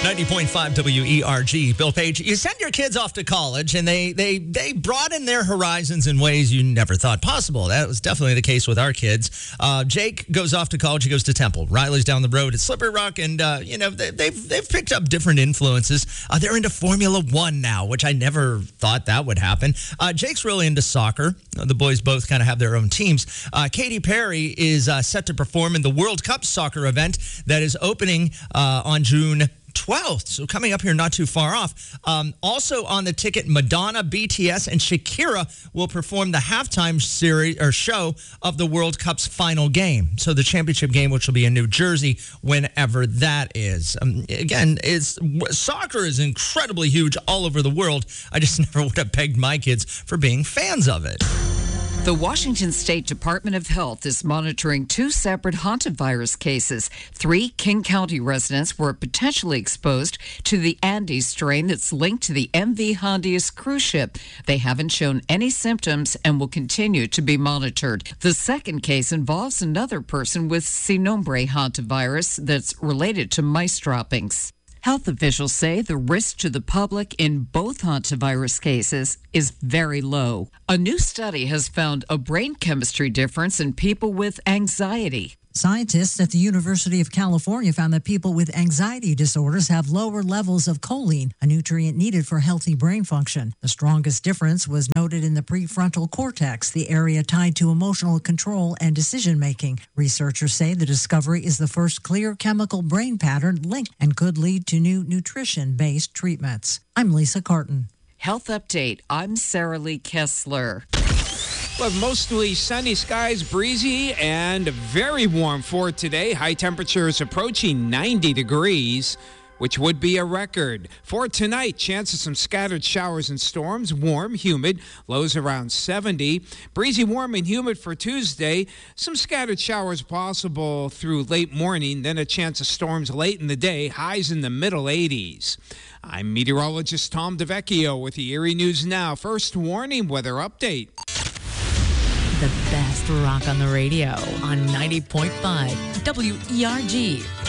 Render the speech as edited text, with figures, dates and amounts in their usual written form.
90.5 WERG. Bill Page, you send your kids off to college and they broaden their horizons in ways you never thought possible. That was definitely the case with our kids. Jake goes off to college. He goes to Temple. Riley's down the road at Slippery Rock, and they've picked up different influences. They're into Formula One now, which I never thought that would happen. Jake's really into soccer. The boys both kind of have their own teams. Katy Perry is set to perform in the World Cup soccer event that is opening on June 12th, so coming up here not too far off. Also on the ticket, Madonna, BTS, and Shakira will perform the halftime series or show of the World Cup's final game. So the championship game, which will be in New Jersey whenever that is. Again, soccer is incredibly huge all over the world. I just never would have pegged my kids for being fans of it. The Washington State Department of Health is monitoring 2 separate hantavirus cases. 3 King County residents were potentially exposed to the Andes strain that's linked to the MV Hondius cruise ship. They haven't shown any symptoms and will continue to be monitored. The second case involves another person with Sinombre hantavirus that's related to mice droppings. Health officials say the risk to the public in both hantavirus cases is very low. A new study has found a brain chemistry difference in people with anxiety. Scientists at the University of California found that people with anxiety disorders have lower levels of choline, a nutrient needed for healthy brain function. The strongest difference was noted in the prefrontal cortex, the area tied to emotional control and decision-making. Researchers say the discovery is the first clear chemical brain pattern linked and could lead to new nutrition-based treatments. I'm Lisa Carton. Health Update. I'm Sarah Lee Kessler. Well, mostly sunny skies, breezy, and very warm for today. High temperatures approaching 90 degrees, which would be a record. For tonight, chance of some scattered showers and storms. Warm, humid, lows around 70. Breezy, warm, and humid for Tuesday. Some scattered showers possible through late morning, then a chance of storms late in the day. Highs in the middle 80s. I'm meteorologist Tom DeVecchio with the Erie News Now. First warning weather update. The best rock on the radio on 90.5 WERG.